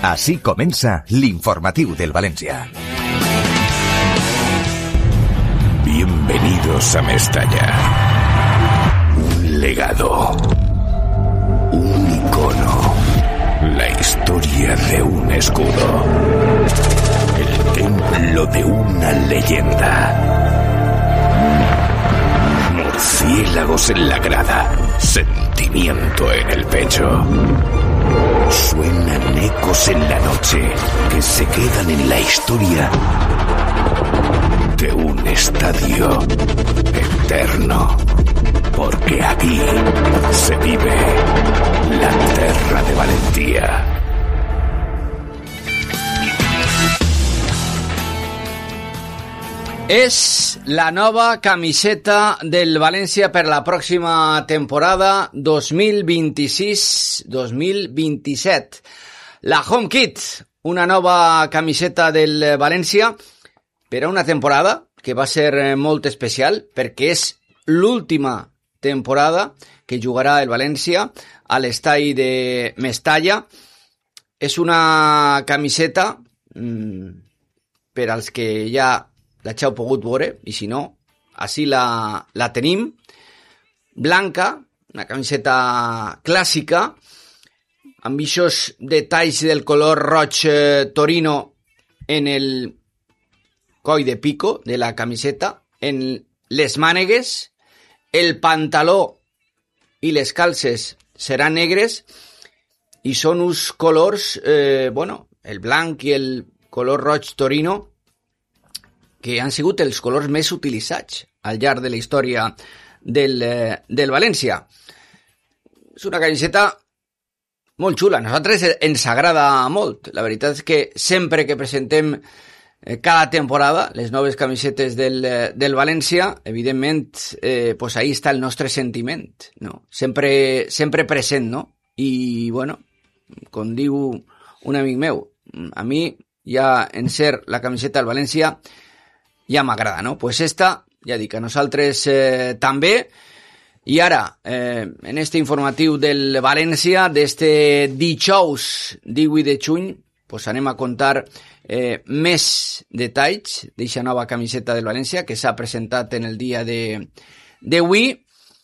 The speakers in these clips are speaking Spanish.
Així comença l'informatiu del València. Bienvenidos a Mestalla. Un legado. Un icono. La historia de un escudo. El templo de una leyenda. Murciélagos en la grada. Sentimiento en el pecho. Suenan ecos en la noche que se quedan en la historia de un estadio eterno. Porque aquí se vive la terra de valentía. És la nova camiseta del València per la pròxima temporada 2026-2027. La Home Kit, una nova camiseta del València per a una temporada que va ser molt especial perquè és l'última temporada que jugarà el València a l'estadi de Mestalla. És una camiseta per als que ja l'heu pogut veure, i si no, així la tenim, blanca, una camiseta clàssica, amb aquests detalls del color roig torino en el coll de pico de la camiseta, en les mànegues, el pantaló i les calces seran negres, i són uns colors, el blanc i el color roig torino, que han sigut els colors més utilitzats al llarg de la història del València. És una camiseta molt xula. A nosaltres ens agrada molt. La veritat és que sempre que presentem cada temporada les noves camisetes del València, evidentment, pues ahí està el nostre sentiment, no? Sempre present, no? I, com diu un amic meu, a mi ja en ser la camiseta del València ja m'agrada, no? Pues esta, ja dic, a nosaltres també. I ara, en este informatiu del València, d'este dijous 18 de juny, pues anem a contar més detalls d'eixa nova camiseta del València que s'ha presentat en el dia d'avui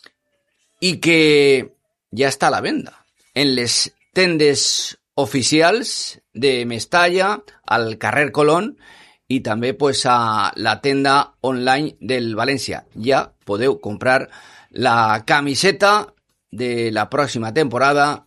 i que ja està a la venda en les tendes oficials de Mestalla, al carrer Colón, i també pues, a la tenda online del València. Ja podeu comprar la camiseta de la pròxima temporada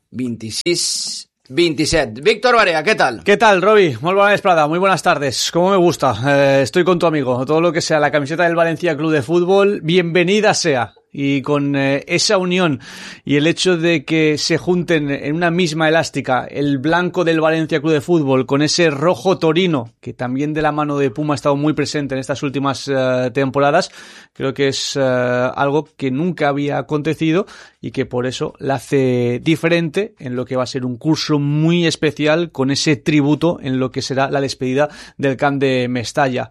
26-27. Víctor Barea, ¿qué tal? ¿Qué tal, Roby? Muy buena vesprada, muy buenas tardes. ¿Cómo me gusta? Estoy con tu amigo. Todo lo que sea la camiseta del Valencia Club de Fútbol, bienvenida sea. Y con esa unión y el hecho de que se junten en una misma elástica el blanco del Valencia Club de Fútbol con ese rojo torino, que también de la mano de Puma ha estado muy presente en estas últimas temporadas, creo que es algo que nunca había acontecido y que por eso la hace diferente en lo que va a ser un curso muy especial con ese tributo en lo que será la despedida del Camp de Mestalla.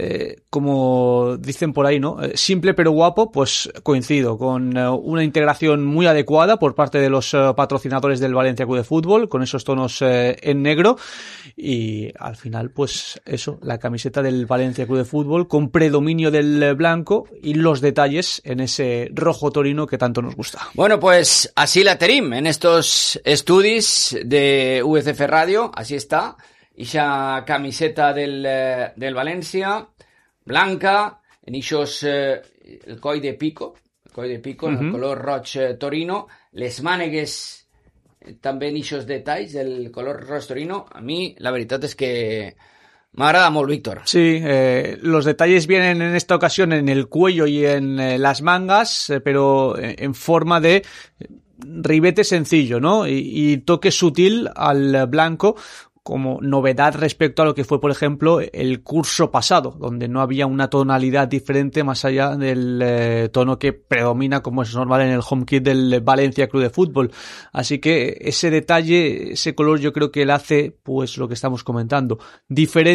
Como dicen por ahí, ¿no? Simple pero guapo, pues coincide con una integración muy adecuada por parte de los patrocinadores del Valencia Club de Fútbol, con esos tonos en negro, y al final pues eso, la camiseta del Valencia Club de Fútbol con predominio del blanco y los detalles en ese rojo torino que tanto nos gusta. Bueno, pues así la tenim en estos estudis de UCF Radio, así está, esa camiseta del Valencia, blanca, en esos el coll de pico, en el color roig torino, les mànegues també en aquests detalls del color roig torino. A mi la veritat és que m'agrada molt, Víctor. Sí, los detalles vienen en esta ocasión en el cuello y en las mangas, pero en forma de ribete sencillo, ¿no? Y toque sutil al blanco, como novedad respecto a lo que fue, por ejemplo, el curso pasado, donde no había una tonalidad diferente más allá del tono que predomina, como es normal, en el home kit del Valencia Club de Fútbol. Así que ese detalle, ese color, yo creo que le hace, pues lo que estamos comentando, diferente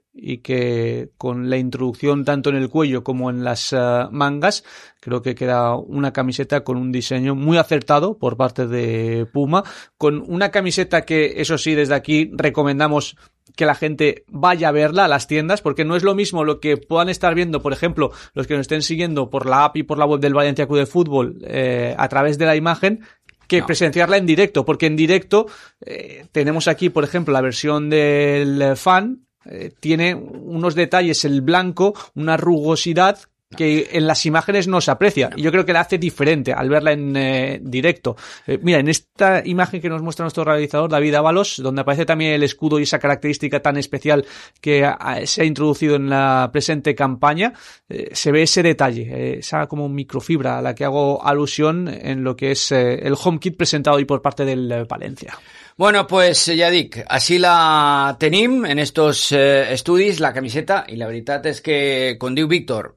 y que con la introducción tanto en el cuello como en las mangas, creo que queda una camiseta con un diseño muy acertado por parte de Puma, con una camiseta que, eso sí, desde aquí recomendamos que la gente vaya a verla a las tiendas, porque no es lo mismo lo que puedan estar viendo, por ejemplo, los que nos estén siguiendo por la app y por la web del Valencia Club de Fútbol a través de la imagen, que presenciarla en directo, porque en directo tenemos aquí, por ejemplo, la versión del fan, tiene unos detalles, el blanco, una rugosidad que en las imágenes no se aprecia, y yo creo que la hace diferente al verla en directo. Mira, en esta imagen que nos muestra nuestro realizador David Ábalos, donde aparece también el escudo y esa característica tan especial que se ha introducido en la presente campaña, se ve ese detalle, esa como microfibra a la que hago alusión en lo que es el home kit presentado hoy por parte del Valencia. Bueno, pues ja dic, així la tenim en estos estudis, la camiseta, i la veritat és que, com diu Víctor,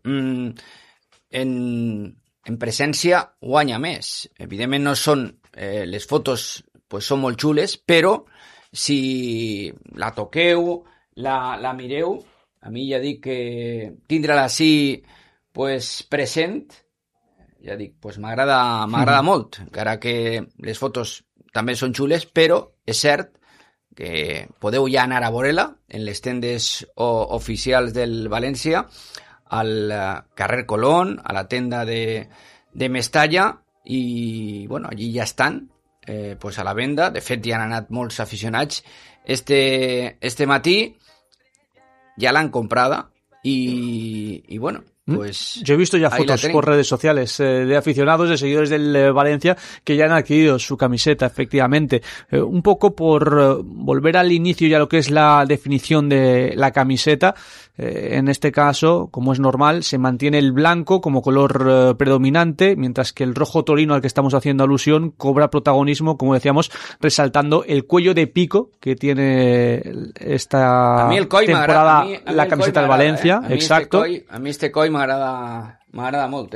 en presència guanya més. Evidentment no són, les fotos pues són molt xules, però si la toqueu, la mireu, a mi ja dic que tindre-la així pues present, ja dic, pues m'agrada molt, encara que les fotos també són xules, però és cert que podeu ja anar a veure-la en les tendes oficials del València, al carrer Colón, a la tenda de Mestalla, i bueno, allí ja estan pues a la venda. De fet, ja han anat molts aficionats. Este matí ja l'han comprada i bueno, pues yo he visto ya fotos por redes sociales de aficionados, de seguidores del Valencia que ya han adquirido su camiseta, efectivamente. Un poco por volver al inicio y a lo que es la definición de la camiseta. En este caso, como es normal, se mantiene el blanco como color predominante, mientras que el rojo torino al que estamos haciendo alusión cobra protagonismo, como decíamos, resaltando el cuello de pico que tiene esta temporada la camiseta del Valencia. Exacto. A mi este coll m'agrada molt,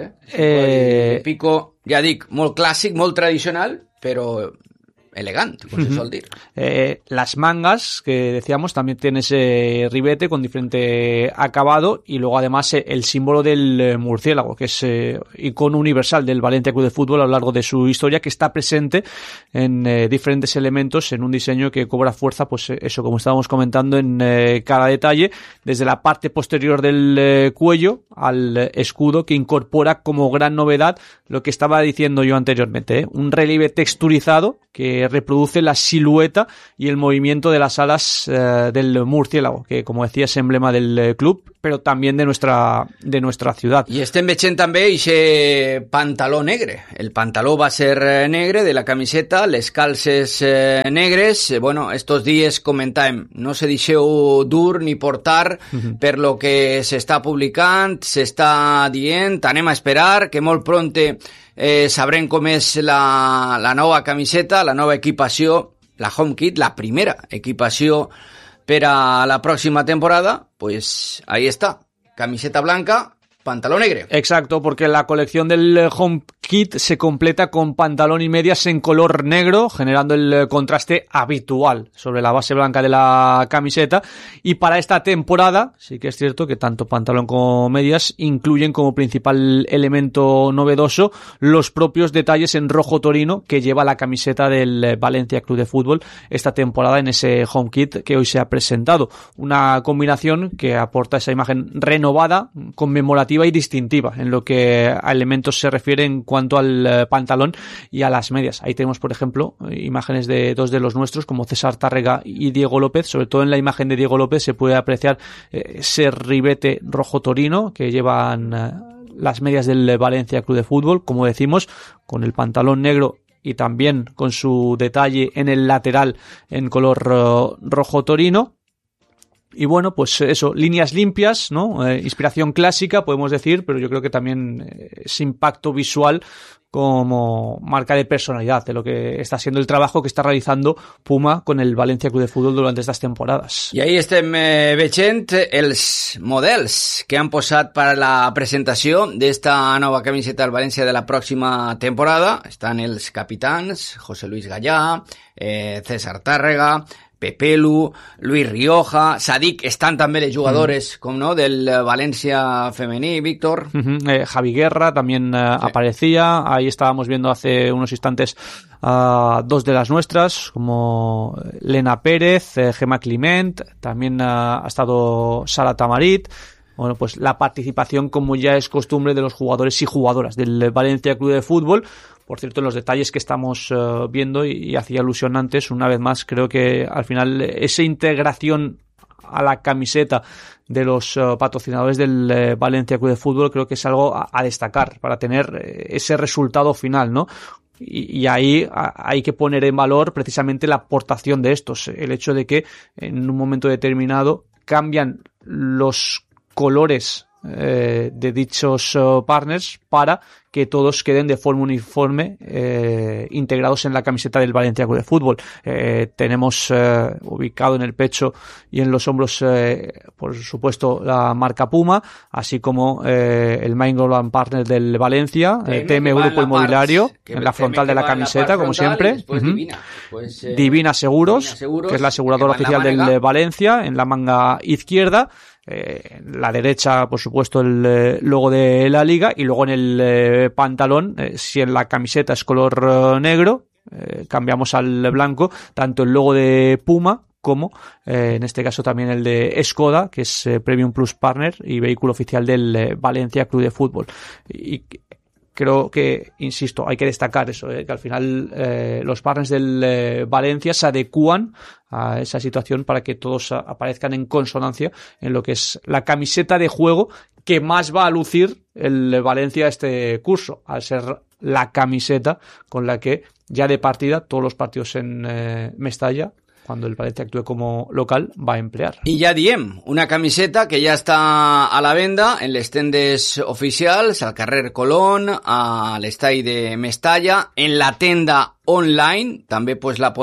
de pico, ja dic, molt clàssic, molt tradicional, però elegant, como se suele decir. Las mangas, que decíamos, también tiene ese ribete con diferente acabado, y luego además el símbolo del murciélago, que es icono universal del Valencia Club de Fútbol a lo largo de su historia, que está presente en diferentes elementos en un diseño que cobra fuerza, pues eso, como estábamos comentando, en cada detalle, desde la parte posterior del cuello al escudo, que incorpora como gran novedad lo que estaba diciendo yo anteriormente, un relieve texturizado que reproduce la silueta y el movimiento de las alas del murciélago, que como decía es emblema del club, pero también de nuestra ciudad. I estem veient també aquest pantaló negre. El pantaló va ser negre de la camiseta, les calces negres. Bueno, estos días comentàvem, no se deixeu dur ni portar per lo que s'està publicant, s'està dient, anem a esperar, que molt pronte sabrem com és la nova camiseta, la nova equipació, la home kit, la primera equipació per a la pròxima temporada. Pues ahí está, camiseta blanca, pantalón negro. Exacto, porque la colección del home kit se completa con pantalón y medias en color negro, generando el contraste habitual sobre la base blanca de la camiseta. Y para esta temporada, sí que es cierto que tanto pantalón como medias incluyen como principal elemento novedoso los propios detalles en rojo torino que lleva la camiseta del Valencia Club de Fútbol esta temporada en ese home kit que hoy se ha presentado. Una combinación que aporta esa imagen renovada, conmemorativa y distintiva en lo que a elementos se refiere en cuanto al pantalón y a las medias. Ahí tenemos, por ejemplo, imágenes de dos de los nuestros como César Tárrega y Diego López. Sobre todo en la imagen de Diego López se puede apreciar ese ribete rojo torino que llevan las medias del Valencia Club de Fútbol, como decimos, con el pantalón negro y también con su detalle en el lateral en color rojo torino. Y bueno, pues eso, líneas limpias, ¿no? Inspiración clásica, podemos decir, pero yo creo que también ese impacto visual como marca de personalidad de lo que está siendo el trabajo que está realizando Puma con el Valencia Club de Fútbol durante estas temporadas. I ahí estem veient els models que han posat per a la presentació d'esta nova camiseta del València de la pròxima temporada. Estan els capitans, José Luis Gallà, César Tárrega, Pepelu, Luis Rioja, Sadik, estan també les jugadores, com no, del Valencia femení, Víctor. Javi Guerra también aparecía. Ahí estábamos viendo hace unos instantes dos de las nuestras, como Lena Pérez, Gemma Climent, también ha estado Sara Tamarit. Bueno, pues la participación, como ya es costumbre, de los jugadores y jugadoras del Valencia Club de Fútbol. Por cierto, en los detalles que estamos viendo, y hacía alusión antes, una vez más, creo que al final esa integración a la camiseta de los patrocinadores del Valencia Club de Fútbol creo que es algo a destacar para tener ese resultado final, ¿no? Y ahí hay que poner en valor precisamente la aportación de estos, el hecho de que en un momento determinado cambian los colores de dichos partners para que todos queden de forma uniforme integrados en la camiseta del Valencia Club de Fútbol. Tenemos ubicado en el pecho y en los hombros, por supuesto, la marca Puma, así como el Main Global Partner del Valencia, TM Grupo Inmobiliario, en la frontal de la camiseta, como siempre. Divina. Divina Seguros, que es la aseguradora oficial del Valencia, en la manga izquierda. La derecha, por supuesto, el logo de la liga, y luego en el pantalón, si en la camiseta es color negro, cambiamos al blanco, tanto el logo de Puma como en este caso también el de Skoda, que es Premium Plus Partner y vehículo oficial del Valencia Club de Fútbol. Y creo que, insisto, hay que destacar eso, que al final los partners del Valencia se adecúan a esa situación para que todos aparezcan en consonancia en lo que es la camiseta de juego que más va a lucir el Valencia este curso, al ser la camiseta con la que ya de partida todos los partidos en Mestalla, cuando el Valencia actúe como local, va a emplear. I ja diem, una camiseta que ja està a la venda en les tendes oficials, al carrer Colón, a l'estadi de Mestalla, en la tenda online, també pues la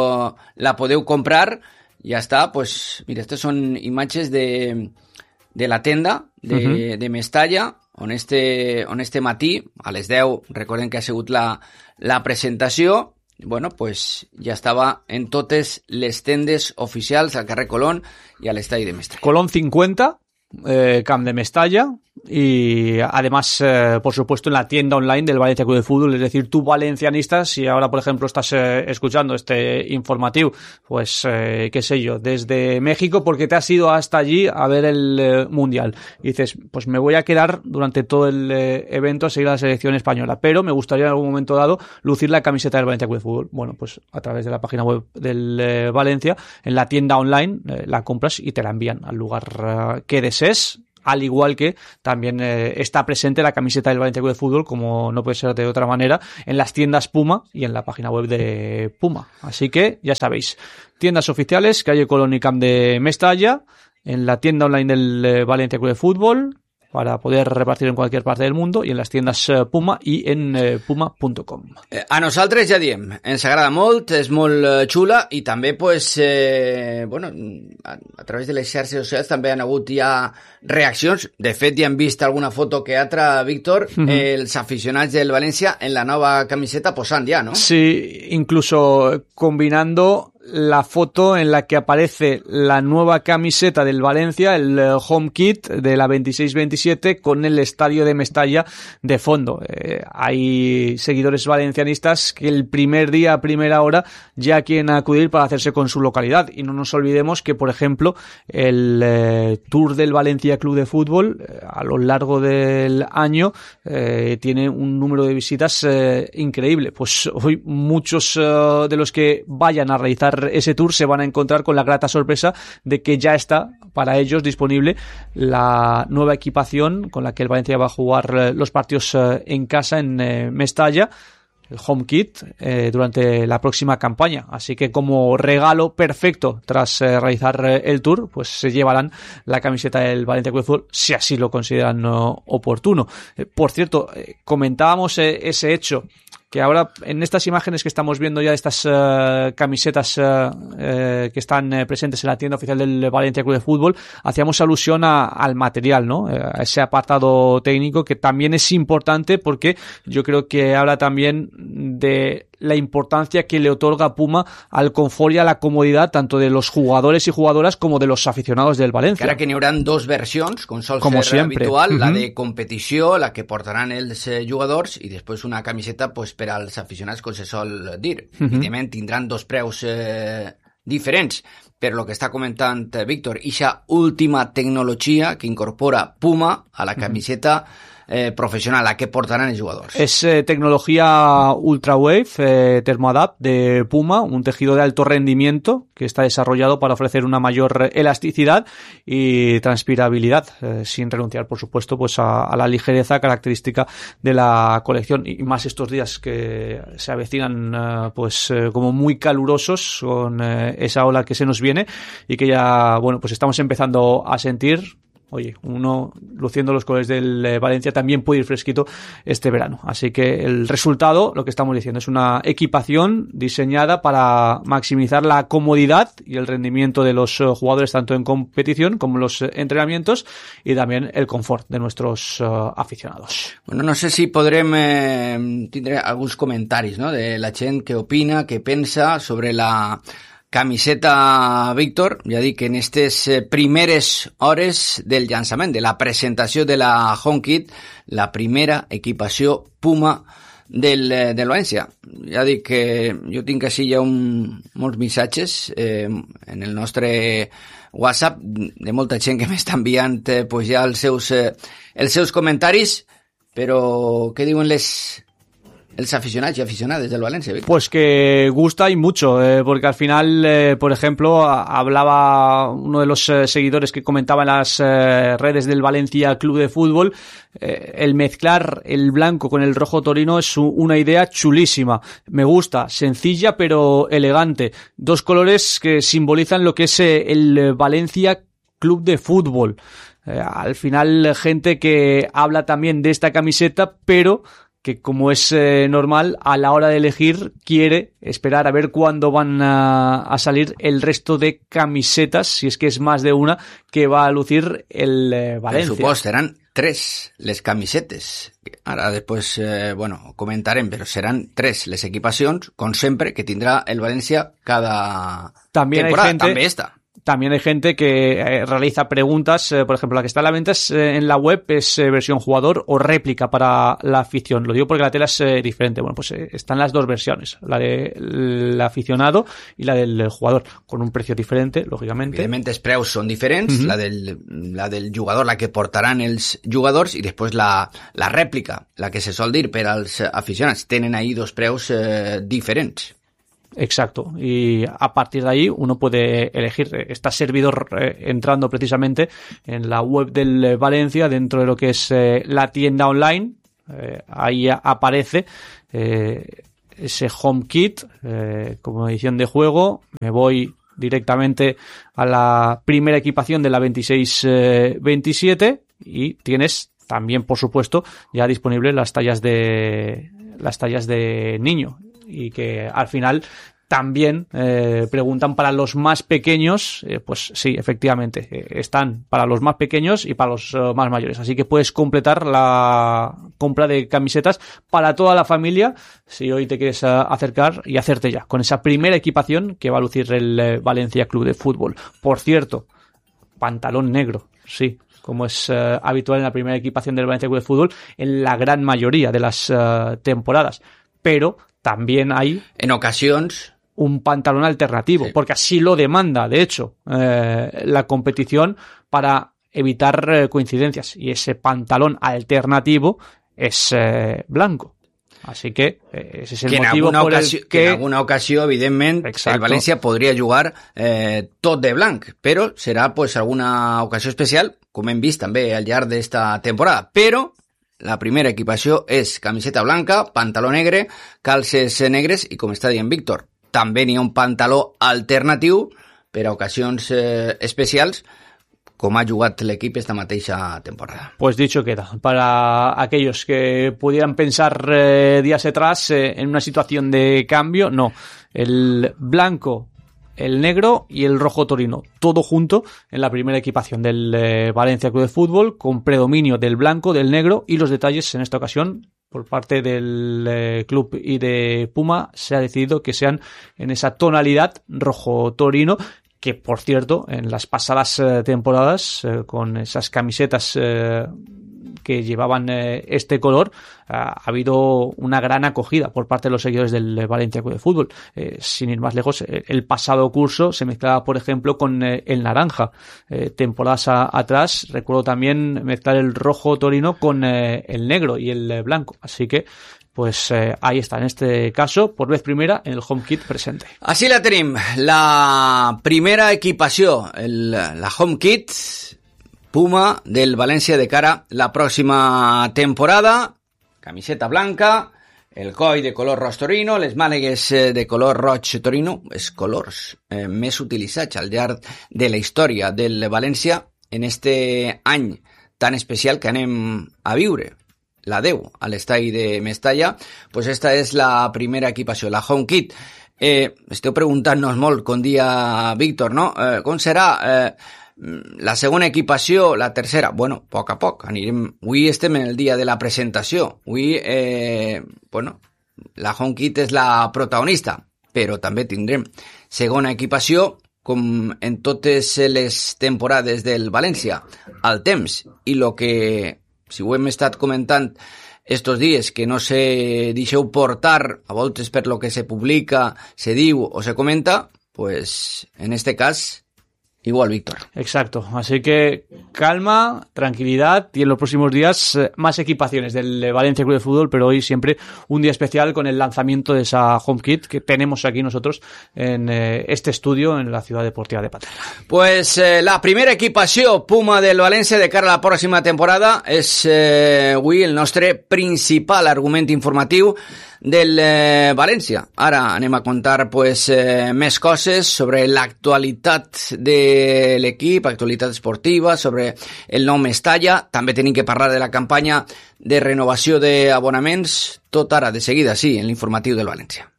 podeu comprar. Ja està, pues mira, estas són imatges de la tenda de Mestalla, on este matí, a les 10, recordem que ha sigut la presentació. Bueno, pues ya estaba en totes les tendes oficials al carrer Colón y al estadi de Mestalla. Colón 50, Camp de Mestalla, y además, por supuesto, en la tienda online del Valencia Club de Fútbol. Es decir, tú valencianista, si ahora, por ejemplo, estás escuchando este informativo, pues, qué sé yo, desde México, porque te has ido hasta allí a ver el Mundial, y dices, pues me voy a quedar durante todo el evento a seguir a la selección española, pero me gustaría en algún momento dado lucir la camiseta del Valencia Club de Fútbol. Bueno, pues a través de la página web del Valencia, en la tienda online, la compras y te la envían al lugar que desees. Al igual que también está presente la camiseta del Valencia Club de Fútbol, como no puede ser de otra manera, en las tiendas Puma y en la página web de Puma. Así que ya sabéis, tiendas oficiales, calle Colón y Camp de Mestalla, en la tienda online del Valencia Club de Fútbol, para poder repartir en cualquier parte del mundo, y en las tiendas Puma i en puma.com. A nosaltres ja diem, ens agrada molt, és molt xula, i també, pues, bueno, a través de les xarxes socials també han hagut ja reaccions. De fet, ja hem vist alguna foto que altra, Víctor, els aficionats del València en la nova camiseta posant ja, ¿no? Sí, incluso combinando la foto en la que aparece la nueva camiseta del Valencia, el home kit de la 26-27, con el estadio de Mestalla de fondo. Hay seguidores valencianistas que el primer día, a primera hora, ya quieren acudir para hacerse con su localidad. Y no nos olvidemos que, por ejemplo, el Tour del Valencia Club de Fútbol, a lo largo del año, tiene un número de visitas increíble. Pues hoy muchos de los que vayan a realizar ese tour se van a encontrar con la grata sorpresa de que ya está para ellos disponible la nueva equipación con la que el Valencia va a jugar los partidos en casa en Mestalla, el home kit, durante la próxima campaña. Así que como regalo perfecto tras realizar el tour, pues se llevarán la camiseta del Valencia Club de Fútbol, si así lo consideran oportuno. Por cierto, comentábamos ese hecho, que ahora en estas imágenes que estamos viendo ya de estas camisetas que están presentes en la tienda oficial del Valencia Club de Fútbol, hacíamos alusión al material, ¿no? A ese apartado técnico que también es importante, porque yo creo que habla también de la importancia que le otorga Puma al confort y a la comodidad tanto de los jugadores y jugadoras como de los aficionados del València. Ara que n'hi haurà dos versions, com sol ser habitual, la de competició, la que portaran els jugadors, i després una camiseta pues, per als aficionats, com se sol dir. Evidentment tindran dos preus diferents, però el que està comentant Víctor, ixa última tecnologia que incorpora Puma a la camiseta profesional, la que portarán los jugadores. Es tecnología Ultrawave Thermoadapt de Puma, un tejido de alto rendimiento que está desarrollado para ofrecer una mayor elasticidad y transpirabilidad, sin renunciar, por supuesto, pues a la ligereza característica de la colección, y más estos días que se avecinan como muy calurosos con esa ola que se nos viene y que ya, bueno, pues estamos empezando a sentir. Oye, uno luciendo los colores del Valencia también puede ir fresquito este verano. Así que el resultado, lo que estamos diciendo, es una equipación diseñada para maximizar la comodidad y el rendimiento de los jugadores tanto en competición como en los entrenamientos, y también el confort de nuestros aficionados. Bueno, no sé si podrem tindre alguns comentaris, no?, de la gent que opina, que pensa sobre la camiseta Víctor, ja dic que en aquestes primeres hores del llançament, de la presentació de la Home Kit, la primera equipació Puma del València. Ja dic que jo tinc així ja molts missatges en el nostre WhatsApp de molta gent que m'està enviant pues ja els seus comentaris, però què diuen els aficionados y aficionadas del Valencia, Víctor? Pues que gusta y mucho, porque al final, por ejemplo, hablaba uno de los seguidores que comentaba en las redes del Valencia Club de Fútbol, el mezclar el blanco con el rojo torino es una idea chulísima. Me gusta, sencilla pero elegante. Dos colores que simbolizan lo que es el Valencia Club de Fútbol. Al final, gente que habla también de esta camiseta, pero que, como es normal, a la hora de elegir quiere esperar a ver cuándo van a salir el resto de camisetas, si es que es más de una, que va a lucir el Valencia. Per supost, seran 3 les camisetes. Ara després, comentarem, però seran 3 les equipacions, com sempre, que tindrà el València cada temporada. També esta. También hay gente que realiza preguntas, por ejemplo, la que está a la venta en la web es versión jugador o réplica para la afición. Lo digo porque la tela es diferente. Bueno, pues están las dos versiones, la del aficionado y la del jugador, con un precio diferente, lógicamente. Evidentment, els preus són diferents, la del jugador, la que portaran els jugadors, i després la rèplica, la que se sol dir per als aficionats. Tenen ahí dos preus diferents. Exacto, y a partir de ahí uno puede elegir. Está servidor entrando precisamente en la web del Valencia, dentro de lo que es la tienda online. Ahí aparece ese Home Kit como edición de juego. Me voy directamente a la primera equipación de la 26-27 y tienes también, por supuesto, ya disponibles las tallas de niño. Y que al final también preguntan para los más pequeños, pues sí, efectivamente, están para los más pequeños y para los más mayores. Así que puedes completar la compra de camisetas para toda la familia si hoy te quieres acercar y hacerte ya con esa primera equipación que va a lucir el Valencia Club de Fútbol. Por cierto, pantalón negro, sí, como es habitual en la primera equipación del Valencia Club de Fútbol en la gran mayoría de las temporadas. Pero también hay en ocasiones un pantalón alternativo, sí, porque así lo demanda, de hecho, la competición, para evitar coincidencias, y ese pantalón alternativo es blanco. Así que ese es el motivo por el que en alguna ocasió, evidentment, exacto, el València podria jugar tot de blanc, però serà pues alguna ocasió especial, com hem vist també al llarg d'esta temporada. Però la primera equipació és camiseta blanca, pantaló negre, calces negres, i com està dient Víctor, també n'hi ha un pantaló alternatiu per a ocasions especials, com ha jugat l'equip esta mateixa temporada. Pues dicho queda. Para aquellos que pudieran pensar días atrás en una situación de cambio, no. El blanco, el negro y el rojo torino, todo junto en la primera equipación del Valencia Club de Fútbol, con predominio del blanco, del negro, y los detalles en esta ocasión por parte del club y de Puma se ha decidido que sean en esa tonalidad rojo torino, que por cierto en las pasadas temporadas con esas camisetas que llevaban este color ha habido una gran acogida por parte de los seguidores del Valencia Club de Fútbol. Sin ir más lejos, el pasado curso se mezclaba, por ejemplo, con el naranja. Temporadas atrás recuerdo también mezclar el rojo torino con el negro y el blanco. Así que pues ahí está, en este caso, por vez primera, en el home kit presente. Així la tenim, la primera equipació, la home kit Puma del València de cara a la pròxima temporada. Camiseta blanca, el coll de color roig torino, les mànegues de color roig torino, els colors més utilitzats al llarg de la història del València en este any tan especial que anem a viure. La 10 a l'estadi de Mestalla, pues esta és la primera equipació, la home kit. Esteu preguntant-nos molt, com dia Víctor, no? Com serà la segona equipació, la tercera? Bueno, a poc anirem. Avui estem en el dia de la presentació. Avui, la home kit és la protagonista, però també tindrem segona equipació, com en totes les temporades del València, al temps. I lo que, si ho hem estat comentant estos dies, que no se deixeu portar a voltes per lo que se publica, se diu o se comenta, pues en este cas igual, Víctor. Exacto, así que calma, tranquilidad y en los próximos días más equipaciones del Valencia Club de Fútbol, pero hoy siempre un día especial con el lanzamiento de esa home kit que tenemos aquí nosotros en este estudio en la ciudad deportiva de Paterna. Pues la primera equipació Puma del València de cara a la pròxima temporada és avui el nostre principal argument informatiu del València. Ara anem a contar pues més coses sobre l'actualitat de l'equip, actualitat esportiva, sobre el nou Mestalla. També tenim que parlar de la campanya de renovació d'abonaments. Tot ara, de seguida, sí, en l'informatiu del València.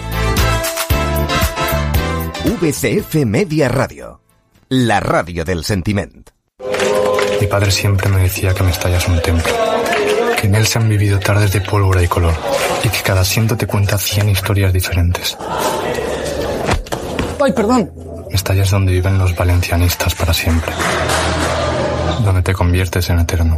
VCF Media Radio, la radio del sentiment. Mi padre siempre me decía que Mestalla es un templo, que en él se han vivido tardes de pólvora y color, y que cada asiento te cuenta 100 historias diferentes. ¡Ay, perdón! Mestalla es donde viven los valencianistas para siempre, donde te conviertes en eterno,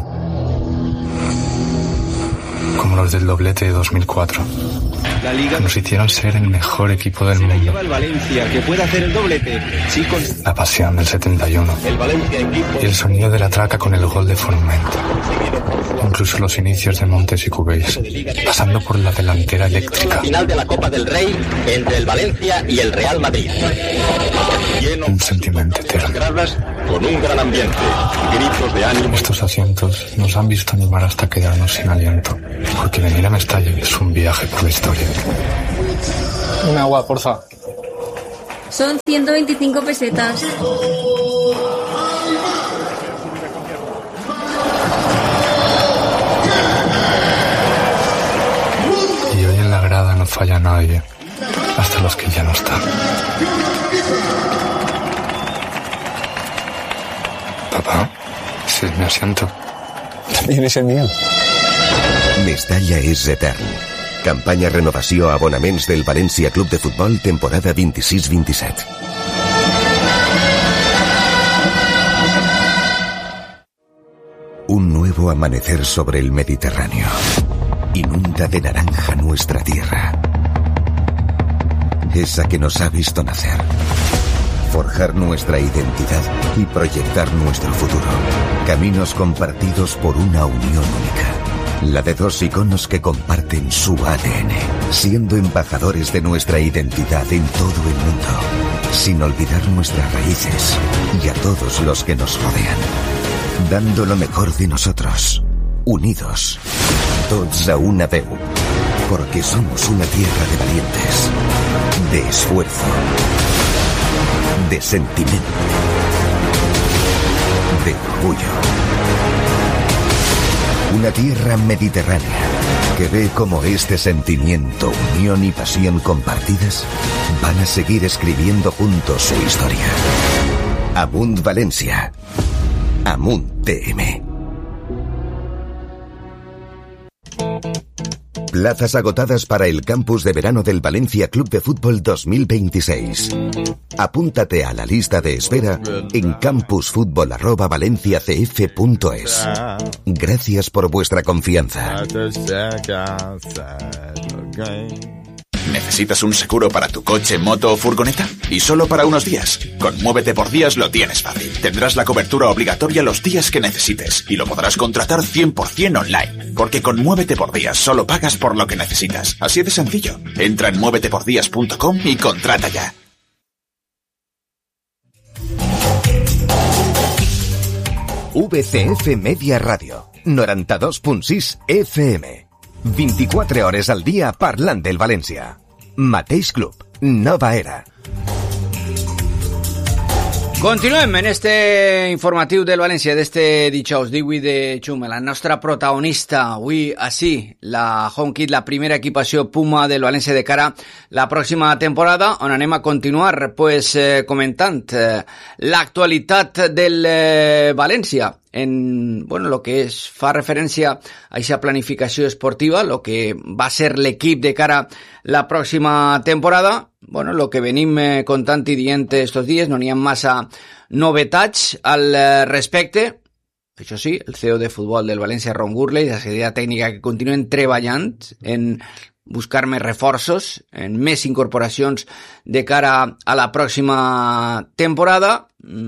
como los del doblete de 2004. La Liga nos hicieron ser el mejor equipo del mundo. Lleva el Valencia, que puede hacer el doblete. Sí, con... La pasión del 71. El Valencia equipo. Y el sonido de la traca con el gol de Forment. Incluso los inicios de Montes y Cubéis, pasando por la delantera eléctrica. La final de la Copa del Rey entre el Valencia y el Real Madrid. Un sentimiento eterno. Gradas con un gran ambiente. Gritos de ánimo. Estos asientos nos han visto animar hasta quedarnos sin aliento, porque venir a Mestalla es un viaje por la historia. Un agua, porfa. Son 125 pesetas. Y hoy en la grada no falla nadie, hasta los que ya no están. Papá, ese es mi asiento. También es el mío. Mestalla és etern. Campanya renovació a abonaments del València Club de Futbol temporada 26-27. Un nuevo amanecer sobre el Mediterráneo. Inunda de naranja nuestra tierra. Esa que nos ha visto nacer. Forjar nuestra identidad y proyectar nuestro futuro. Caminos compartidos por una unión única. La de dos iconos que comparten su ADN, siendo embajadores de nuestra identidad en todo el mundo, sin olvidar nuestras raíces y a todos los que nos rodean, dando lo mejor de nosotros, unidos, tots a una veu, porque somos una tierra de valientes, de esfuerzo, de sentimiento, de orgullo. Una tierra mediterránea que ve cómo este sentimiento, unión y pasión compartidas van a seguir escribiendo juntos su historia. Amunt Valencia. Amunt TM. Plazas agotadas para el campus de verano del Valencia Club de Fútbol 2026. Apúntate a la lista de espera en campusfutbol@valenciacf.es. Gracias por vuestra confianza. ¿Necesitas un seguro para tu coche, moto o furgoneta? Y solo para unos días. Con Muévete por Días lo tienes fácil. Tendrás la cobertura obligatoria los días que necesites y lo podrás contratar 100% online. Porque con Muévete por Días solo pagas por lo que necesitas. Así de sencillo. Entra en muévetepordías.com y contrata ya. VCF Media Radio, 92.6 FM. 24 hores al dia parlant del València. Mateix club, nova era. Continuem en este informatiu del València d'este dijous 18 de juny. La nostra protagonista avui així, la Home Kit, la primera equipació Puma del València de cara la pròxima temporada, on anem a continuar comentant l'actualitat del València en lo que fa referència a aquesta planificació esportiva, lo que va ser l'equip de cara la pròxima temporada. Lo que venim contant i dient estos dies, no n'hi ha massa novetats al respecte. Això sí, el CEO de futbol del València, Ron Gurley, la secretaria tècnica que continuen treballant en buscar més reforços, en més incorporacions de cara a la pròxima temporada.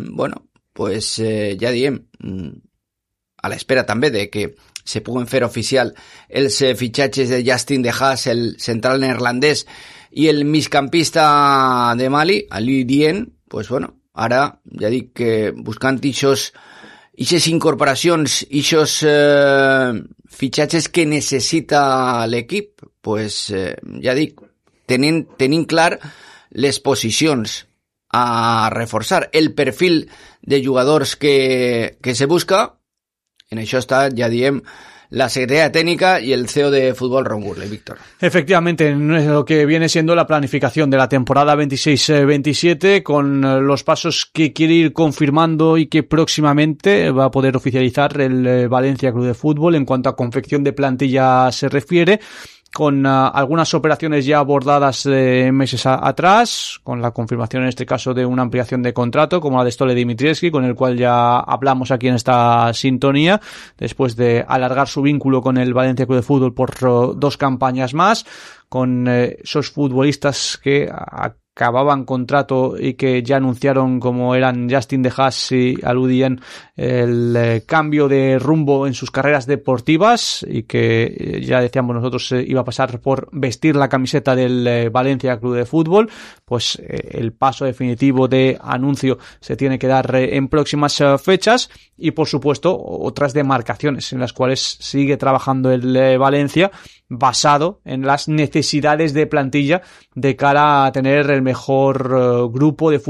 Ja diem, a l'espera també de que se puguen fer oficial els fitxatges de Justin De Haas, el central neerlandès, i el migcampista de Mali, Ali Dien. Ara ja dic que buscant ixes incorporacions, ixos fitxatges que necessita l'equip, ja dic, tenint clar les posicions a reforçar, el perfil de jugadors que se busca. En això està, ja diem, la Secretaría Técnica y el CEO de Fútbol, Ron Gurley. Víctor. Efectivamente, lo que viene siendo la planificación de la temporada 26-27 con los pasos que quiere ir confirmando y que próximamente va a poder oficializar el Valencia Club de Fútbol en cuanto a confección de plantilla se refiere, con algunas operaciones ya abordadas meses atrás, con la confirmación en este caso de una ampliación de contrato como la de Stole Dimitrievski, con el cual ya hablamos aquí en esta sintonía, después de alargar su vínculo con el Valencia Club de Fútbol por 2 campañas más, con esos futbolistas que acababan contrato y que ya anunciaron, como eran Justin De Haas, y aludían el cambio de rumbo en sus carreras deportivas, y que ya decíamos nosotros iba a pasar por vestir la camiseta del Valencia Club de Fútbol. El paso definitivo de anuncio se tiene que dar en próximas fechas, y por supuesto otras demarcaciones en las cuales sigue trabajando el Valencia, basado en las necesidades de plantilla de cara a tener el mejor grupo de fútbol